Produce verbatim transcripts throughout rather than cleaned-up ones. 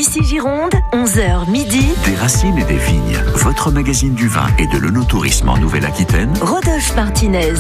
Ici Gironde, onze heures midi. Des racines et des vignes, votre magazine du vin et de l'œnotourisme en Nouvelle-Aquitaine. Rodolphe Martinez.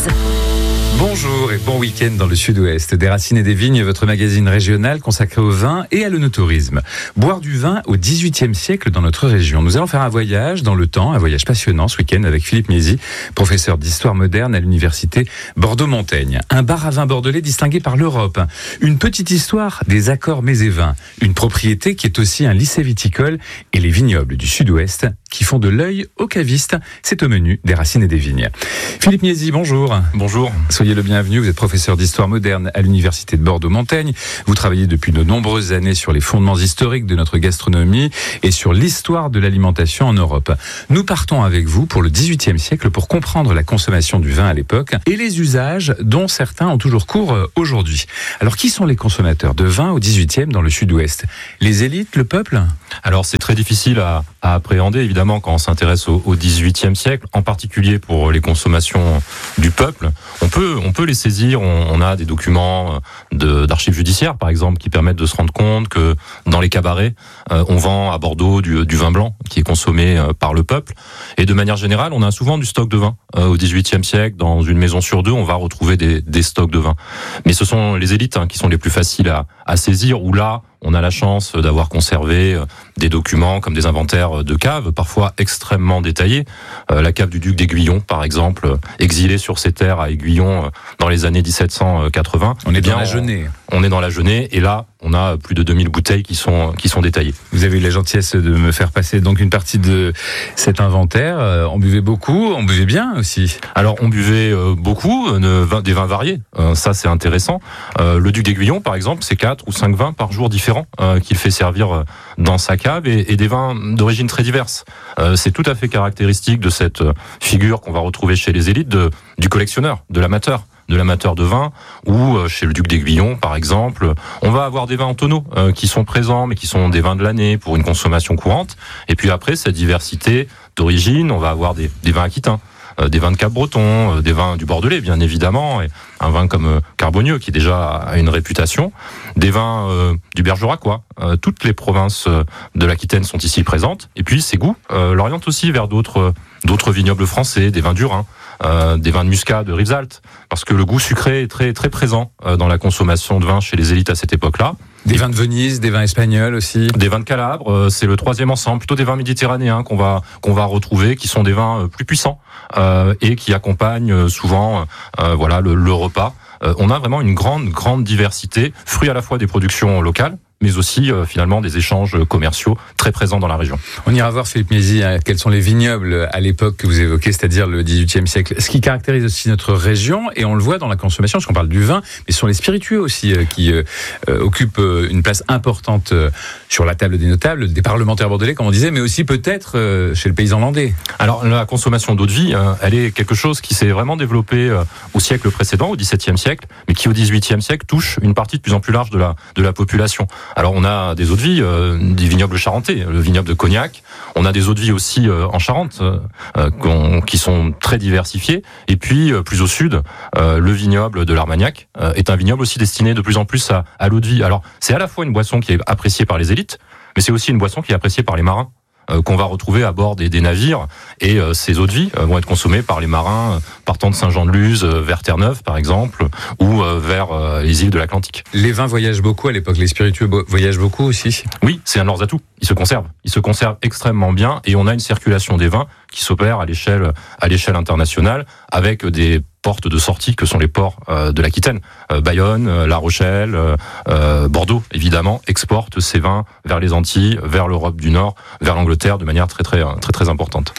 Bonjour et bon week-end dans le sud-ouest. Des racines et des vignes, votre magazine régional consacré au vin et à l'œnotourisme. Boire du vin au dix-huitième siècle dans notre région. Nous allons faire un voyage dans le temps, un voyage passionnant ce week-end avec Philippe Miesi, professeur d'histoire moderne à l'université Bordeaux-Montaigne. Un bar à vin bordelais distingué par l'Europe. Une petite histoire des accords mets et vins. Une propriété qui est aussi un lycée viticole et les vignobles du sud-ouest qui font de l'œil aux cavistes. C'est au menu des racines et des vignes. Philippe Miesi, bonjour. Bonjour. Soyez le bienvenu, vous êtes professeur d'histoire moderne à l'université de Bordeaux-Montaigne. Vous travaillez depuis de nombreuses années sur les fondements historiques de notre gastronomie et sur l'histoire de l'alimentation en Europe. Nous partons avec vous pour le dix-huitième siècle pour comprendre la consommation du vin à l'époque et les usages dont certains ont toujours cours aujourd'hui. Alors qui sont les consommateurs de vin au dix-huitième dans le sud-ouest? Les élites, le peuple? Alors c'est très difficile à, à appréhender évidemment quand on s'intéresse au, au dix-huitième siècle, en particulier pour les consommations du peuple. On peut On peut les saisir, on, on a des documents de, d'archives judiciaires par exemple qui permettent de se rendre compte que dans les cabarets, euh, on vend à Bordeaux du, du vin blanc qui est consommé euh, par le peuple. Et de manière générale, on a souvent du stock de vin. Euh, au dix-huitième siècle, dans une maison sur deux, on va retrouver des, des stocks de vin. Mais ce sont les élites hein, qui sont les plus faciles à, à saisir, où là, on a la chance d'avoir conservé des documents comme des inventaires de caves, parfois extrêmement détaillés. Euh, la cave du duc d'Aiguillon, par exemple, exilé sur ses terres à Aiguillon dans les années dix-sept cent quatre-vingts. On est eh bien, dans la Genée. On, on est dans la Genée, et là, on a plus de deux mille bouteilles qui sont qui sont détaillées. Vous avez eu la gentillesse de me faire passer donc une partie de cet inventaire. Euh, on buvait beaucoup, on buvait bien aussi. Alors, on buvait euh, beaucoup, euh, vin, des vins variés. Euh, ça, c'est intéressant. Euh, le duc d'Aiguillon, par exemple, c'est quatre ou cinq vins par jour différents euh, qu'il fait servir dans sa cave, et, et des vins d'origine très diverses. Euh, c'est tout à fait caractéristique de cette figure qu'on va retrouver chez les élites, de, du collectionneur, de l'amateur. de l'amateur de vin, ou chez le duc d'Aiguillon, par exemple, on va avoir des vins en tonneau euh, qui sont présents, mais qui sont des vins de l'année pour une consommation courante. Et puis après, cette diversité d'origine, on va avoir des, des vins aquitains, euh, des vins de Cap-Breton, euh, des vins du Bordelais, bien évidemment, et un vin comme euh, Carbonieux, qui déjà a une réputation, des vins euh, du Bergeracois. Euh, toutes les provinces de l'Aquitaine sont ici présentes. Et puis, ces goûts euh, l'orientent aussi vers d'autres d'autres vignobles français, des vins du Rhin, euh, des vins de Muscat, de Rivesaltes, parce que le goût sucré est très très présent euh, dans la consommation de vin chez les élites à cette époque-là. Des vins de Venise, des vins espagnols aussi. Des vins de Calabre, euh, c'est le troisième ensemble, plutôt des vins méditerranéens qu'on va qu'on va retrouver, qui sont des vins plus puissants euh, et qui accompagnent souvent euh, voilà le, le repas. Euh, on a vraiment une grande grande diversité, fruit à la fois des productions locales, mais aussi euh, finalement des échanges commerciaux très présents dans la région. On ira voir, Philippe Miesi, hein, quels sont les vignobles à l'époque que vous évoquez, c'est-à-dire le dix-huitième siècle. Ce qui caractérise aussi notre région, et on le voit dans la consommation, parce qu'on parle du vin, mais ce sont les spiritueux aussi euh, qui euh, euh, occupent euh, une place importante euh, sur la table des notables, des parlementaires bordelais, comme on disait, mais aussi peut-être euh, chez le paysan landais. Alors la consommation d'eau de vie, euh, elle est quelque chose qui s'est vraiment développé euh, au siècle précédent, au dix-septième siècle, mais qui au dix-huitième siècle touche une partie de plus en plus large de la, de la population. Alors on a des eaux de vie, euh, des vignobles charentais, le vignoble de Cognac. On a des eaux de vie aussi euh, en Charente, euh, qu'on, qui sont très diversifiées. Et puis euh, plus au sud, euh, le vignoble de l'Armagnac euh, est un vignoble aussi destiné de plus en plus à, à l'eau de vie. Alors c'est à la fois une boisson qui est appréciée par les élites, mais c'est aussi une boisson qui est appréciée par les marins, euh, qu'on va retrouver à bord des, des navires. Et euh, ces eaux de vie euh, vont être consommées par les marins euh, partant de Saint-Jean-de-Luz euh, vers Terre-Neuve, par exemple, ou euh, vers euh, les îles de l'Atlantique. Les vins voyagent beaucoup à l'époque, les spiritueux bo- voyagent beaucoup aussi. Oui, c'est un de leurs atouts. Ils se conservent. Ils se conservent extrêmement bien, et on a une circulation des vins qui s'opère à l'échelle, à l'échelle internationale, avec des portes de sortie que sont les ports euh, de l'Aquitaine. Euh, Bayonne, euh, La Rochelle, euh, euh, Bordeaux, évidemment, exportent ces vins vers les Antilles, vers l'Europe du Nord, vers l'Angleterre de manière très très très très importante.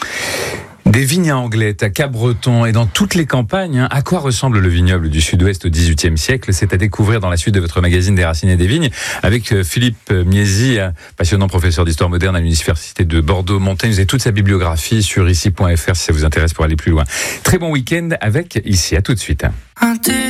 Des vignes à Anglet, à Cap-Breton et dans toutes les campagnes. Hein. À quoi ressemble le vignoble du Sud-Ouest au dix-huitième siècle? C'est à découvrir dans la suite de votre magazine des racines et des vignes avec Philippe Miesi, passionnant professeur d'histoire moderne à l'université de Bordeaux-Montaigne. Vous avez toute sa bibliographie sur ici point f r si ça vous intéresse pour aller plus loin. Très bon week-end avec Ici. À tout de suite.